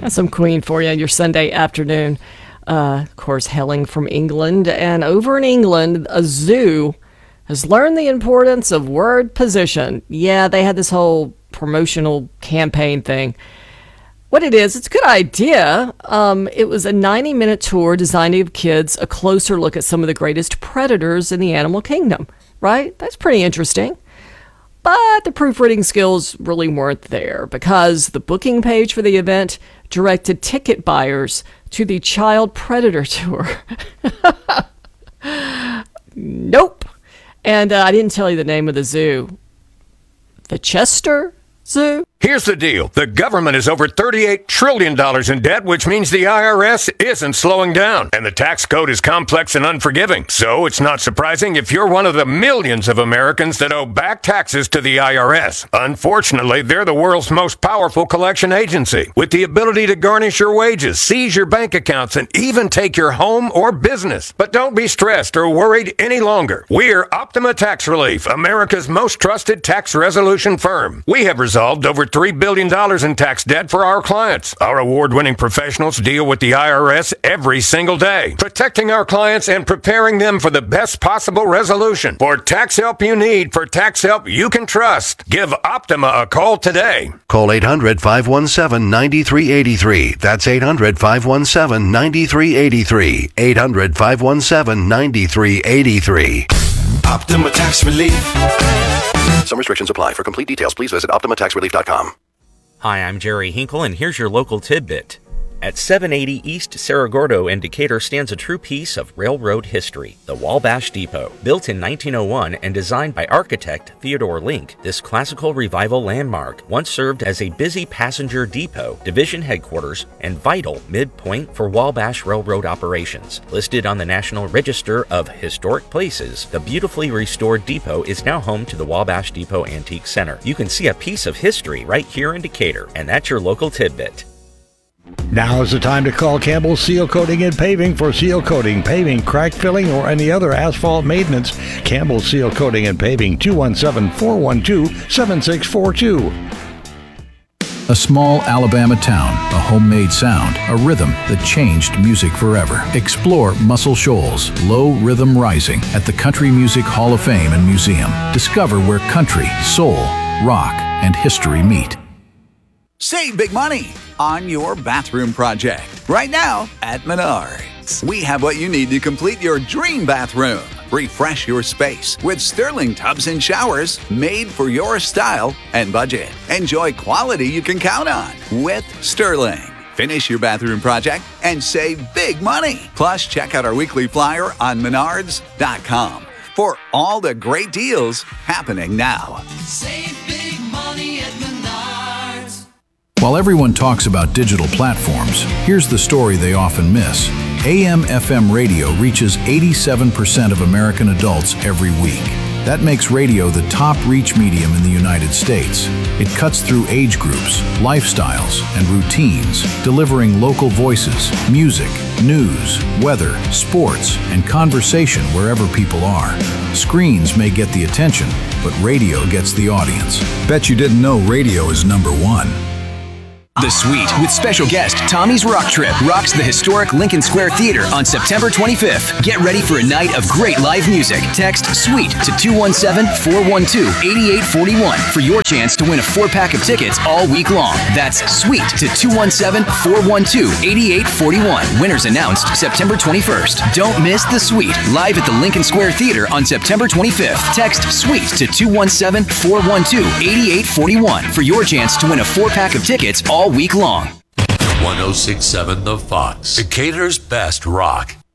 Some Queen for you your Sunday afternoon. Of course, hailing from England. And over in England, a zoo has learned the importance of word position. Yeah, they had this whole promotional campaign thing. What it is, it's a good idea. It was a 90-minute tour designed to give kids a closer look at some of the greatest predators in the animal kingdom, right? That's pretty interesting. But the proofreading skills really weren't there because the booking page for the event directed ticket buyers to the Child Predator Tour. Nope. And I didn't tell you the name of the zoo. The Chester Zoo? Here's the deal. The government is over $38 trillion in debt, which means the IRS isn't slowing down. And the tax code is complex and unforgiving. So it's not surprising if you're one of the millions of Americans that owe back taxes to the IRS. Unfortunately, they're the world's most powerful collection agency, with the ability to garnish your wages, seize your bank accounts, and even take your home or business. But don't be stressed or worried any longer. We're Optima Tax Relief, America's most trusted tax resolution firm. We have resolved over $3 billion in tax debt for our clients. Our award-winning professionals deal with the IRS every single day, protecting our clients and preparing them for the best possible resolution. For tax help you need, for tax help you can trust, give Optima a call today. Call 800-517-9383. That's 800-517-9383. 800-517-9383. Optima Tax Relief. Some restrictions apply. For complete details, please visit OptimaTaxRelief.com. Hi, I'm Jerry Hinkle, and here's your local tidbit. At 780 East Cerro Gordo in Decatur stands a true piece of railroad history, the Wabash Depot. Built in 1901 and designed by architect Theodore Link, this classical revival landmark once served as a busy passenger depot, division headquarters, and vital midpoint for Wabash Railroad operations. Listed on the National Register of Historic Places, the beautifully restored depot is now home to the Wabash Depot Antique Center. You can see a piece of history right here in Decatur, and that's your local tidbit. Now is the time to call Campbell Seal Coating and Paving for seal coating, paving, crack filling, or any other asphalt maintenance. Campbell Seal Coating and Paving, 217-412-7642. A small Alabama town, a homemade sound, a rhythm that changed music forever. Explore Muscle Shoals, Low Rhythm Rising at the Country Music Hall of Fame and Museum. Discover where country, soul, rock, and history meet. Save big money on your bathroom project right now at Menards. We have what you need to complete your dream bathroom. Refresh your space with Sterling tubs and showers made for your style and budget. Enjoy quality you can count on with Sterling. Finish your bathroom project and save big money. Plus, check out our weekly flyer on menards.com for all the great deals happening now. Save big money at Menards. While everyone talks about digital platforms, here's the story they often miss. AM/FM radio reaches 87% of American adults every week. That makes radio the top reach medium in the United States. It cuts through age groups, lifestyles, and routines, delivering local voices, music, news, weather, sports, and conversation wherever people are. Screens may get the attention, but radio gets the audience. Bet you didn't know radio is number one. The Suite, with special guest Tommy's Rock Trip, rocks the historic Lincoln Square Theater on September 25th. Get ready for a night of great live music. Text SUITE to 217-412-8841 for your chance to win a 4-pack of tickets all week long. That's SUITE to 217-412-8841. Winners announced September 21st. Don't miss The Suite, live at the Lincoln Square Theater on September 25th. Text SUITE to 217-412-8841 for your chance to win a 4-pack of tickets all week long. 106.7 The Fox, Decatur's best rock.